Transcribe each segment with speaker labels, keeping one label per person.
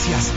Speaker 1: Noticias,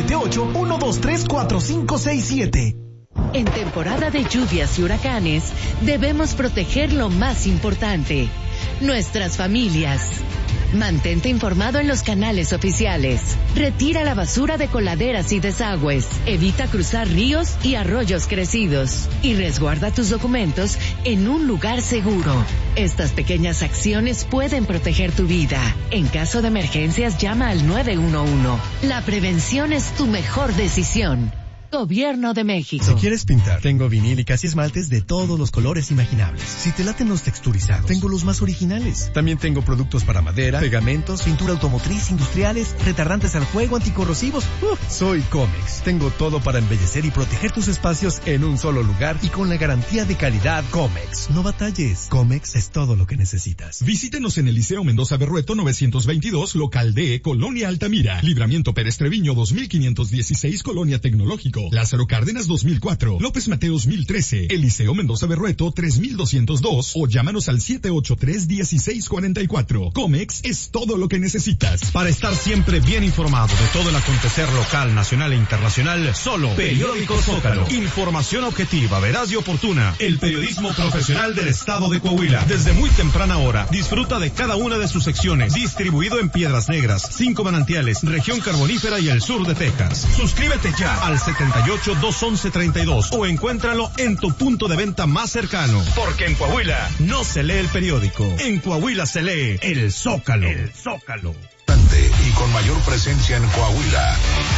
Speaker 1: 878-123-4567.
Speaker 2: En temporada de lluvias y huracanes, debemos proteger lo más importante, nuestras familias. Mantente informado en los canales oficiales. Retira la basura de coladeras y desagües. Evita cruzar ríos y arroyos crecidos. Y resguarda tus documentos en un lugar seguro. Estas pequeñas acciones pueden proteger tu vida. En caso de emergencias, llama al 911. La prevención es tu mejor decisión. Gobierno de México.
Speaker 3: Si quieres pintar, tengo vinílicas y esmaltes de todos los colores imaginables. Si te laten los texturizados, tengo los más originales. También tengo productos para madera, pegamentos, pintura automotriz, industriales, retardantes al fuego, anticorrosivos. Soy Comex. Tengo todo para embellecer y proteger tus espacios en un solo lugar y con la garantía de calidad Comex. No batalles. Comex es todo lo que necesitas.
Speaker 4: Visítenos en el Liceo Mendoza Berrueto 922, local D, Colonia Altamira. Libramiento Pérez Treviño 2516, Colonia Tecnológico. Lázaro Cárdenas 2004, López Mateos 1013, Eliseo Mendoza Berrueto 3202 o llámanos al 783-1644. Comex es todo lo que necesitas.
Speaker 5: Para estar siempre bien informado de todo el acontecer local, nacional e internacional, solo Periódico Zócalo. Información objetiva, veraz y oportuna. El periodismo profesional del estado de Coahuila. Desde muy temprana hora, disfruta de cada una de sus secciones. Distribuido en Piedras Negras, 5 Manantiales, región carbonífera y el sur de Texas. Suscríbete ya al 78-211-32 o encuéntralo en tu punto de venta más cercano. Porque en Coahuila no se lee el periódico, en Coahuila se lee el Zócalo. El Zócalo.
Speaker 6: Y con mayor presencia en Coahuila.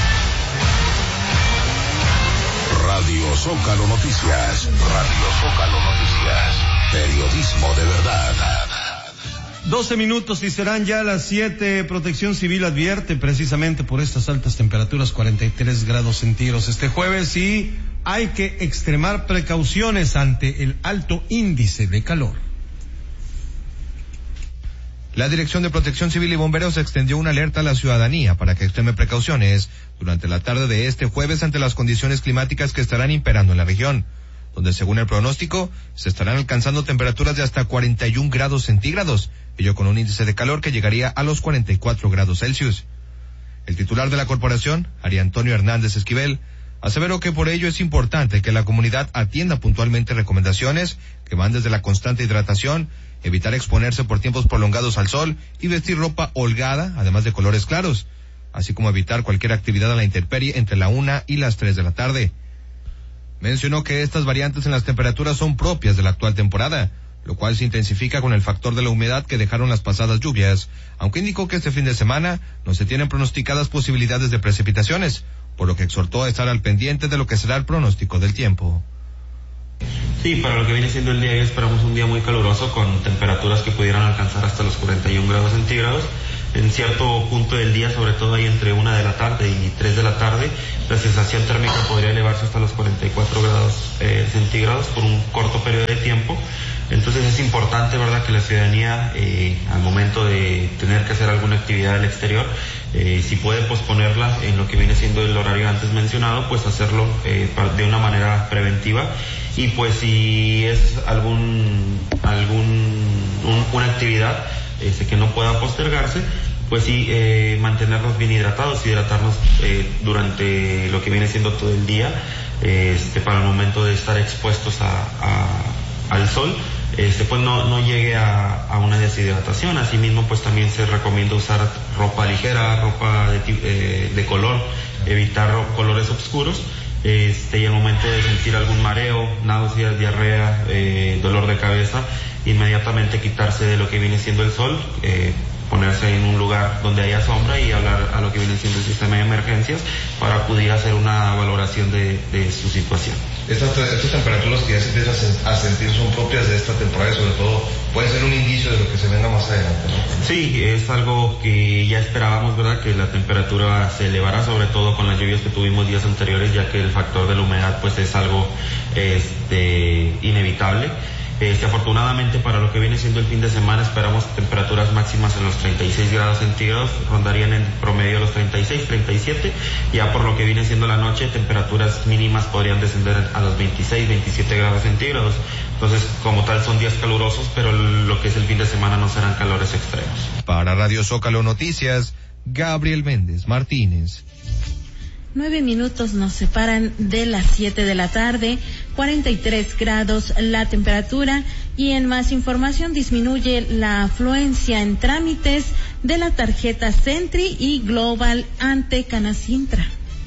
Speaker 6: Radio Zócalo Noticias. Radio Zócalo Noticias. Periodismo de verdad.
Speaker 5: 12 minutos y serán ya las 7. Protección Civil advierte precisamente por estas altas temperaturas, 43 grados centígrados este jueves, y hay que extremar precauciones ante el alto índice de calor. La Dirección de Protección Civil y Bomberos extendió una alerta a la ciudadanía para que extreme precauciones durante la tarde de este jueves ante las condiciones climáticas que estarán imperando en la región, donde según el pronóstico se estarán alcanzando temperaturas de hasta 41 grados centígrados, ello con un índice de calor que llegaría a los 44 grados Celsius. El titular de la corporación, Ari Antonio Hernández Esquivel, aseveró que por ello es importante que la comunidad atienda puntualmente recomendaciones que van desde la constante hidratación, evitar exponerse por tiempos prolongados al sol y vestir ropa holgada, además de colores claros, así como evitar cualquier actividad a la intemperie entre la 1 y las 3 de la tarde. Mencionó que estas variantes en las temperaturas son propias de la actual temporada, lo cual se intensifica con el factor de la humedad que dejaron las pasadas lluvias, aunque indicó que este fin de semana no se tienen pronosticadas posibilidades de precipitaciones, por lo que exhortó a estar al pendiente de lo que será el pronóstico del tiempo.
Speaker 7: Sí, para lo que viene siendo el día de hoy esperamos un día muy caluroso con temperaturas que pudieran alcanzar hasta los 41 grados centígrados. En cierto punto del día, sobre todo ahí entre 1 de la tarde y 3 de la tarde, la sensación térmica podría elevarse hasta los 44 grados centígrados por un corto periodo de tiempo. Entonces es importante, ¿verdad?, que la ciudadanía al momento de tener que hacer alguna actividad al exterior, si puede posponerla en lo que viene siendo el horario antes mencionado, pues hacerlo de una manera preventiva. Y pues si es una actividad que no pueda postergarse, pues sí, mantenernos bien hidratados, hidratarnos durante lo que viene siendo todo el día, para el momento de estar expuestos al sol, pues no llegue a una deshidratación. Asimismo, pues también se recomienda usar ropa ligera, ropa de color, evitar colores oscuros, y al momento de sentir algún mareo, náuseas, diarrea, dolor de cabeza, inmediatamente quitarse de lo que viene siendo el sol, ponerse en un lugar donde haya sombra y hablar a lo que viene siendo el sistema de emergencias para acudir a hacer una valoración de su situación.
Speaker 5: Estas temperaturas que ya se empiezan a sentir son propias de esta temporada y sobre todo puede ser un indicio de lo que se venga más adelante, ¿no? Sí, es algo que ya esperábamos, ¿verdad?, que la temperatura se elevara, sobre todo con las lluvias que tuvimos días anteriores, ya que el factor de la humedad pues es algo inevitable. Afortunadamente para lo que viene siendo el fin de semana esperamos temperaturas máximas en los 36 grados centígrados, rondarían en promedio los 36, 37, ya por lo que viene siendo la noche temperaturas mínimas podrían descender a los 26, 27 grados centígrados. Entonces como tal son días calurosos, pero lo que es el fin de semana no serán calores extremos.
Speaker 6: Para Radio Zócalo Noticias, Gabriel Méndez Martínez.
Speaker 1: 9 minutos nos separan de las 7 de la tarde, 43 grados la temperatura, y en más información disminuye la afluencia en trámites de la tarjeta Sentry y Global ante Canacintra.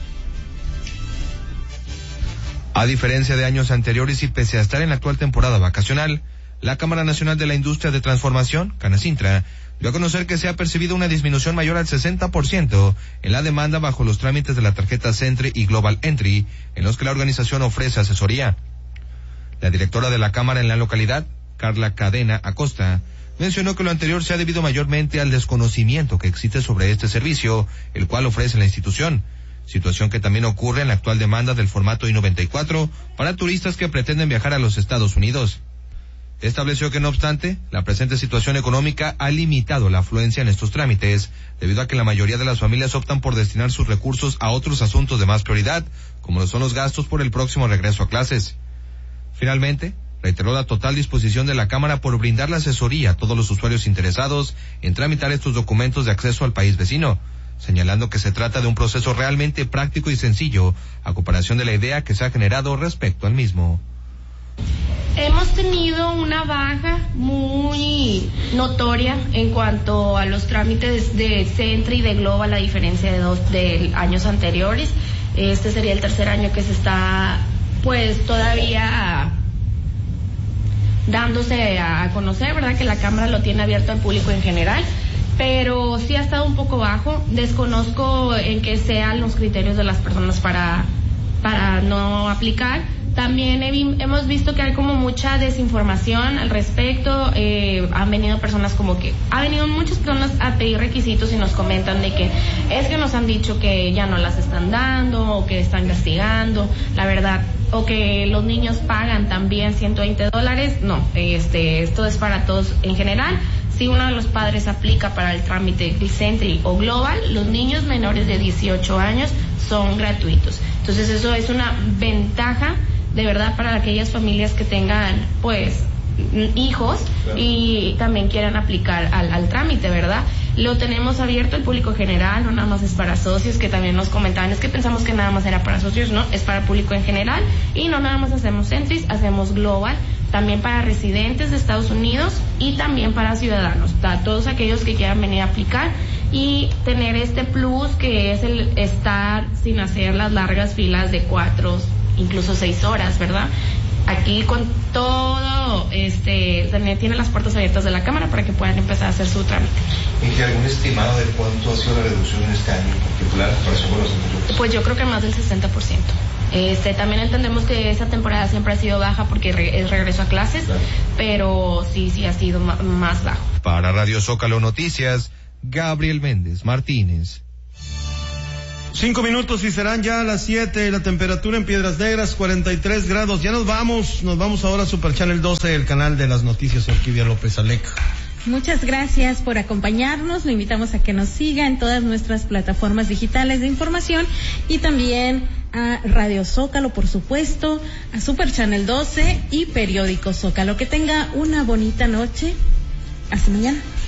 Speaker 5: A diferencia de años anteriores y pese a estar en la actual temporada vacacional, la Cámara Nacional de la Industria de Transformación, Canacintra, dio a conocer que se ha percibido una disminución mayor al 60% en la demanda bajo los trámites de la tarjeta Sentry y Global Entry, en los que la organización ofrece asesoría. La directora de la Cámara en la localidad, Carla Cadena Acosta, mencionó que lo anterior se ha debido mayormente al desconocimiento que existe sobre este servicio, el cual ofrece la institución, situación que también ocurre en la actual demanda del formato I-94 para turistas que pretenden viajar a los Estados Unidos. Estableció que, no obstante, la presente situación económica ha limitado la afluencia en estos trámites, debido a que la mayoría de las familias optan por destinar sus recursos a otros asuntos de más prioridad, como lo son los gastos por el próximo regreso a clases. Finalmente, reiteró la total disposición de la Cámara por brindar la asesoría a todos los usuarios interesados en tramitar estos documentos de acceso al país vecino, señalando que se trata de un proceso realmente práctico y sencillo, a comparación de la idea que se ha generado respecto al mismo.
Speaker 8: Hemos tenido una baja muy notoria en cuanto a los trámites de Sentry y de Global, a diferencia de años anteriores. Este sería el tercer año que se está, pues, todavía dándose a conocer, ¿verdad? Que la Cámara lo tiene abierto al público en general, pero sí ha estado un poco bajo. Desconozco en qué sean los criterios de las personas para no aplicar. También hemos visto que hay como mucha desinformación al respecto. Han venido muchas personas a pedir requisitos y nos comentan de que es que nos han dicho que ya no las están dando o que están castigando, la verdad, o que los niños pagan también $120. No, esto es para todos en general. Si uno de los padres aplica para el trámite Sentry o Global, los niños menores de 18 años son gratuitos. Entonces eso es una ventaja de verdad para aquellas familias que tengan, pues, hijos y también quieran aplicar al trámite, ¿verdad? Lo tenemos abierto al público general, no nada más es para socios, que también nos comentaban, es que pensamos que nada más era para socios, no, es para público en general, y no nada más hacemos Sentry, hacemos Global, también para residentes de Estados Unidos y también para ciudadanos, todos aquellos que quieran venir a aplicar y tener este plus que es el estar sin hacer las largas filas de 4, incluso 6 horas, ¿verdad? Aquí con todo, tiene las puertas abiertas de la Cámara para que puedan empezar a hacer su trámite.
Speaker 5: ¿Y algún estimado de cuánto ha sido la reducción en este año en particular para los anteriores?
Speaker 8: Pues yo creo que más del 60%. También entendemos que esa temporada siempre ha sido baja porque es regreso a clases, claro, pero sí ha sido más bajo.
Speaker 5: Para Radio Zócalo Noticias, Gabriel Méndez Martínez.
Speaker 9: 5 minutos y serán ya las 7, la temperatura en Piedras Negras, 43 grados. Ya nos vamos ahora a Super Channel 12, el canal de las noticias, Orquídea López Aleca.
Speaker 1: Muchas gracias por acompañarnos, lo invitamos a que nos siga en todas nuestras plataformas digitales de información y también a Radio Zócalo, por supuesto, a Super Channel 12 y Periódico Zócalo. Que tenga una bonita noche. Hasta mañana.